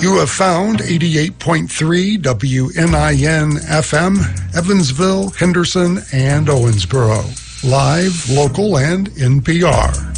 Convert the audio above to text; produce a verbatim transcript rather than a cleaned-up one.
You have found eighty-eight point three W N I N F M, Evansville, Henderson, and Owensboro. Live, local, and N P R.